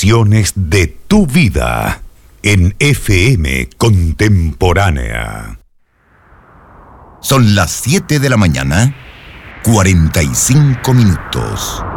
Canciones de tu vida en FM Contemporánea. Son las 7 de la mañana, 45 minutos.